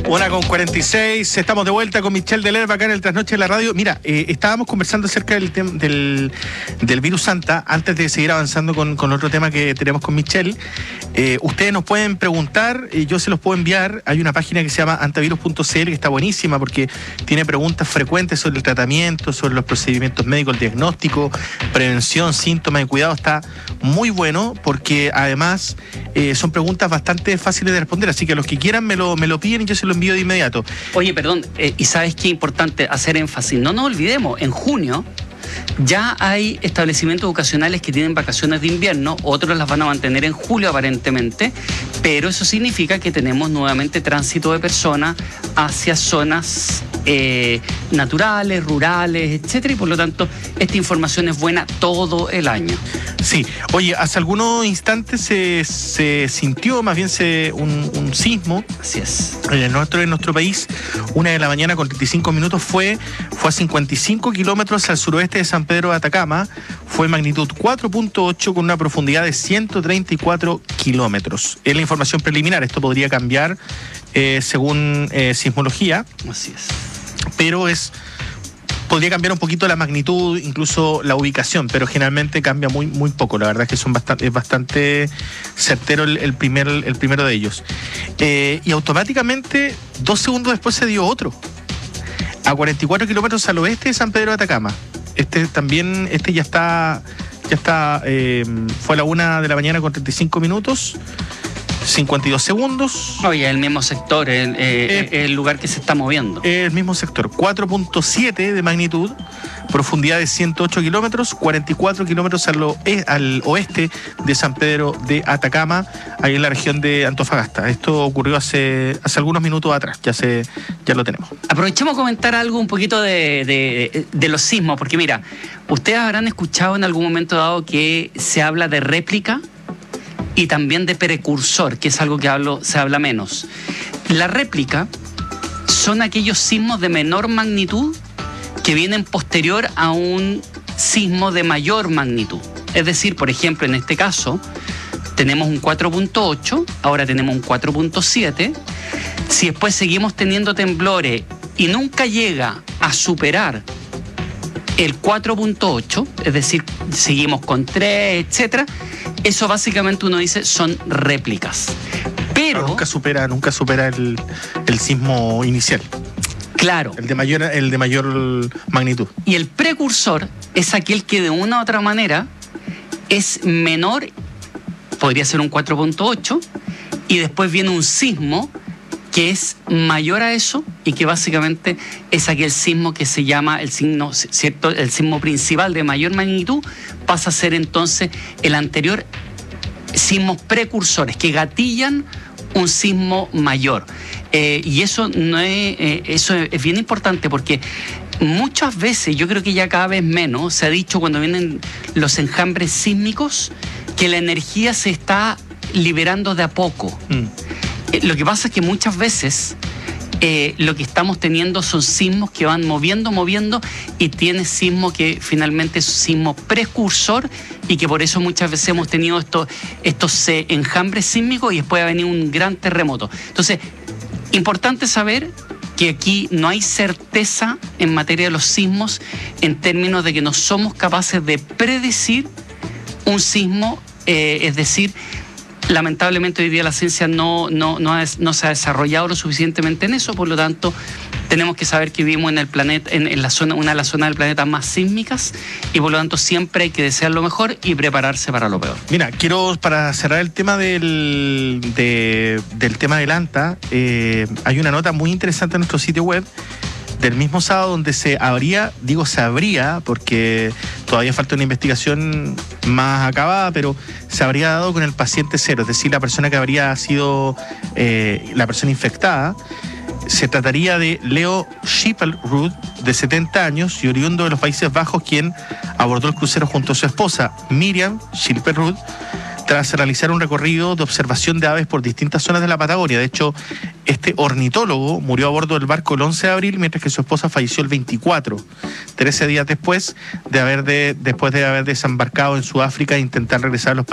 1:46, estamos de vuelta con Michelle Delerba acá en el Trasnoche de la Radio. Mira, estábamos conversando acerca del virus Santa antes de seguir avanzando con otro tema que tenemos con Michelle. Ustedes nos pueden preguntar, yo se los puedo enviar. Hay una página que se llama antivirus.cl que está buenísima porque tiene preguntas frecuentes sobre el tratamiento, sobre los procedimientos médicos, el diagnóstico, prevención, síntomas y cuidado. Está muy bueno porque además son preguntas bastante fáciles de responder, así que los que quieran me lo piden y yo se lo envío de inmediato. Oye, perdón, y ¿sabes qué? Importante hacer énfasis. No nos olvidemos, en junio ya hay establecimientos educacionales que tienen vacaciones de invierno, otros las van a mantener en julio aparentemente, pero eso significa que tenemos nuevamente tránsito de personas hacia zonas naturales, rurales, etcétera, y por lo tanto esta información es buena todo el año. Sí, oye, hace algunos instantes se sintió más bien un sismo. Así es. En nuestro país, 1:00 a.m. con 35 minutos fue a 55 kilómetros al suroeste de San Pedro de Atacama. Fue magnitud 4.8 con una profundidad de 134 kilómetros. Es la información preliminar, esto podría cambiar según sismología. Así es. Pero podría cambiar un poquito la magnitud, incluso la ubicación, pero generalmente cambia muy poco. La verdad es que es bastante certero el primero de ellos. Y automáticamente, 2 segundos después se dio otro, a 44 kilómetros al oeste de San Pedro de Atacama. Este ya está, fue a la 1:00 a.m. con 35 minutos. 52 segundos. Oye, el mismo sector, el lugar que se está moviendo. El mismo sector, 4.7 de magnitud, profundidad de 108 kilómetros, 44 kilómetros al oeste de San Pedro de Atacama, ahí en la región de Antofagasta. Esto ocurrió hace algunos minutos atrás, ya lo tenemos. Aprovechemos a comentar algo un poquito de los sismos, porque mira, ustedes habrán escuchado en algún momento dado que se habla de réplica y también de precursor, que es algo que se habla menos. La réplica son aquellos sismos de menor magnitud que vienen posterior a un sismo de mayor magnitud. Es decir, por ejemplo, en este caso, tenemos un 4.8, ahora tenemos un 4.7. Si después seguimos teniendo temblores y nunca llega a superar el 4.8, es decir, seguimos con 3, etcétera, eso básicamente uno dice son réplicas. Pero nunca supera el sismo inicial. Claro. El de mayor magnitud. Y el precursor es aquel que de una u otra manera es menor, podría ser un 4.8, y después viene un sismo que es mayor a eso y que básicamente es aquel sismo que se llama el sismo principal de mayor magnitud, pasa a ser entonces el anterior sismos precursores que gatillan un sismo mayor. Y eso eso es bien importante porque muchas veces, yo creo que ya cada vez menos, se ha dicho cuando vienen los enjambres sísmicos que la energía se está liberando de a poco. Lo que pasa es que muchas veces lo que estamos teniendo son sismos que van moviendo y tiene sismo que finalmente es un sismo precursor y que por eso muchas veces hemos tenido estos enjambres sísmicos y después va a venir un gran terremoto. Entonces, importante saber que aquí no hay certeza en materia de los sismos en términos de que no somos capaces de predecir un sismo, es decir, lamentablemente hoy día la ciencia no se ha desarrollado lo suficientemente en eso, por lo tanto tenemos que saber que vivimos en el planeta, en una de las zonas del planeta más sísmicas y por lo tanto siempre hay que desear lo mejor y prepararse para lo peor. Mira, para cerrar el tema del tema del ANTA, hay una nota muy interesante en nuestro sitio web del mismo sábado donde se habría porque todavía falta una investigación más acabada, pero se habría dado con el paciente cero, es decir, la persona que habría sido la persona infectada. Se trataría de Leo Schipperud, de 70 años y oriundo de los Países Bajos, quien abordó el crucero junto a su esposa Miriam Schipperud tras realizar un recorrido de observación de aves por distintas zonas de la Patagonia. De hecho, este ornitólogo murió a bordo del barco el 11 de abril, mientras que su esposa falleció el 24, 13 días después de haber desembarcado en Sudáfrica e intentar regresar a los países